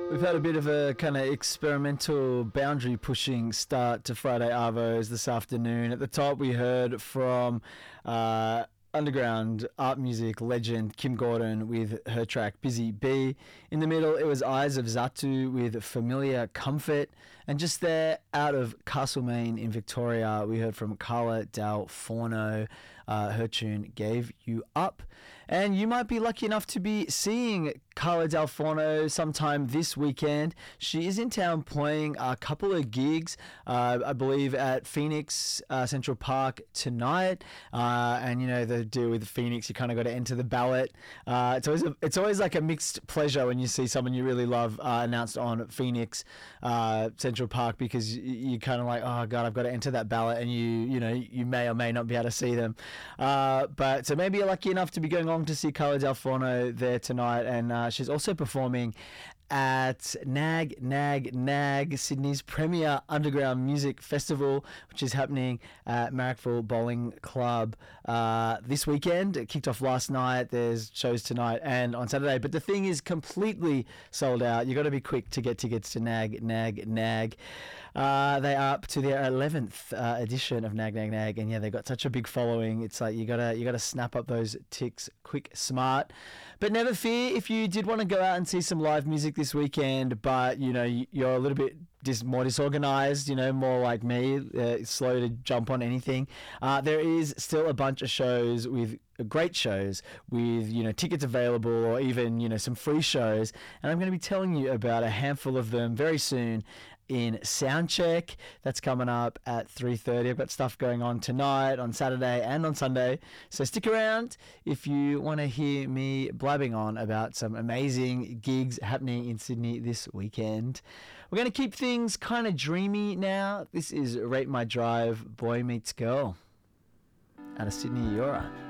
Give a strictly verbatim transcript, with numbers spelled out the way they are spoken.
We've had a bit of a kind of experimental boundary pushing start to Friday Arvos this afternoon. At the top we heard from uh, underground art music legend Kim Gordon with her track Busy Bee. In the middle it was Eyes of Zatu with Familiar Comfort. And just there, out of Castlemaine in Victoria, we heard from Carla Del Forno. Uh, her tune Gave You Up. And you might be lucky enough to be seeing Carla Del Forno sometime this weekend. She is in town playing a couple of gigs, uh, I believe at Phoenix uh, Central Park tonight. Uh, and, you know, the deal with Phoenix, you kind of got to enter the ballot. Uh, it's always a, it's always like a mixed pleasure when you see someone you really love uh, announced on Phoenix uh, Central Park, because you, you kind of like, oh, God, I've got to enter that ballot, and you, you know, you may or may not be able to see them. Uh, but so maybe you're lucky enough to be going along to see Carla Del Forno there tonight, and uh, she's also performing at Nag Nag Nag, Sydney's premier underground music festival, which is happening at Marrickville Bowling Club uh, this weekend. It kicked off last night. There's shows tonight and on Saturday, but the thing is completely sold out. You got to be quick to get tickets to Nag Nag Nag. Uh, they are up to their eleventh uh, edition of Nag Nag Nag, and yeah, they've got such a big following. It's like you gotta you gotta snap up those ticks quick, smart. But never fear, if you did want to go out and see some live music this weekend, but you know you're a little bit dis- more disorganized, you know, more like me, uh, slow to jump on anything. Uh, there is still a bunch of shows with great shows with, you know, tickets available, or even, you know, some free shows, and I'm going to be telling you about a handful of them very soon in Soundcheck. That's coming up at three thirty. I've got stuff going on tonight, on Saturday and on Sunday, so stick around if you want to hear me blabbing on about some amazing gigs happening in Sydney this weekend. We're going to keep things kind of dreamy now. This is Rate My Drive, Boy Meets Girl out of Sydney, Eora.